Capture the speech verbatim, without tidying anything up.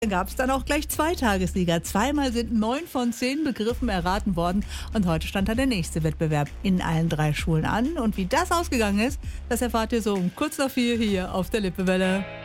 gab es dann auch gleich zwei Tagessieger. Zweimal sind neun von zehn Begriffen erraten worden und heute stand dann der nächste Wettbewerb in allen drei Schulen an. Und wie das ausgegangen ist, das erfahrt ihr so um kurz nach vier hier auf der Lippewelle.